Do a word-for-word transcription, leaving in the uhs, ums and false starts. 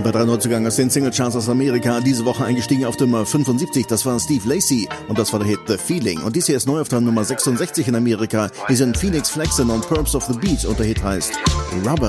bei drei Neuzugängen aus den Singlecharts aus Amerika. Diese Woche eingestiegen auf Nummer fünfundsiebzig. Das war Steve Lacy und das war der Hit The Feeling. Und dies hier ist neu auf der Nummer sechsundsechzig in Amerika. Hier sind Phoenix Flexen und Perps of the Beach und der Hit heißt Rubber.